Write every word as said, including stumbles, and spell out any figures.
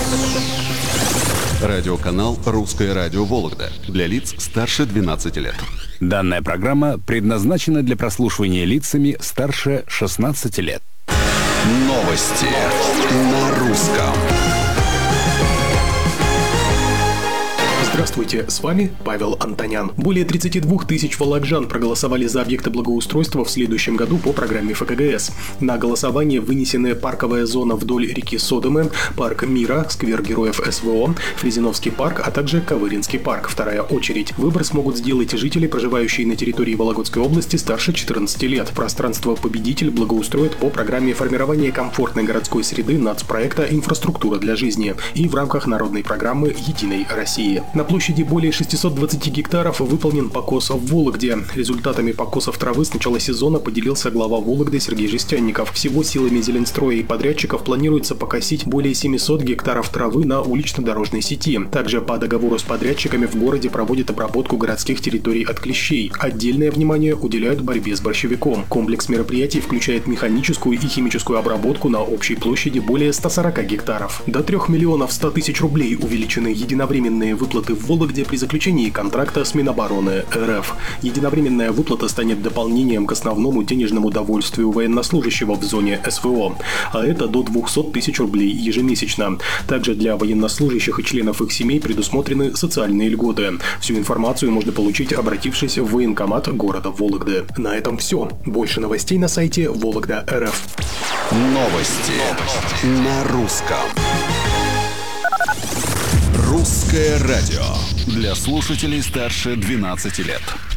Радиоканал «Русское радио Вологда» для лиц старше двенадцати лет. Данная программа предназначена для прослушивания лицами старше шестнадцати лет. Новости на русском. Здравствуйте, с вами Павел Антонян. Более тридцати двух тысяч волокжан проголосовали за объекты благоустройства в следующем году по программе эф ка гэ эс. На голосование вынесены парковая зона вдоль реки Содомы, парк Мира, сквер героев эс вэ о, Фрезиновский парк, а также Кавыринский парк, вторая очередь. Выбор смогут сделать жители, проживающие на территории Вологодской области старше четырнадцати лет. Пространство «Победитель» благоустроит по программе формирования комфортной городской среды нацпроекта «Инфраструктура для жизни» и в рамках народной программы «Единой России». На площади более шестисот двадцати гектаров выполнен покос в Вологде. Результатами покосов травы с начала сезона поделился глава Вологды Сергей Жестянников. Всего силами Зеленстроя и подрядчиков планируется покосить более семисот гектаров травы на улично-дорожной сети. Также по договору с подрядчиками в городе проводят обработку городских территорий от клещей. Отдельное внимание уделяют борьбе с борщевиком. Комплекс мероприятий включает механическую и химическую обработку на общей площади более ста сорока гектаров. До трёх миллионов ста тысяч рублей увеличены единовременные выплаты в Вологде при заключении контракта с Минобороны эр эф. Единовременная выплата станет дополнением к основному денежному довольствию военнослужащего в зоне эс вэ о, а это до двухсот тысяч рублей ежемесячно. Также для военнослужащих и членов их семей предусмотрены социальные льготы. Всю информацию можно получить, обратившись в военкомат города Вологды. На этом все. Больше новостей на сайте Вологда точка эр эф. Новости на русском. Русское радио для слушателей старше двенадцати лет.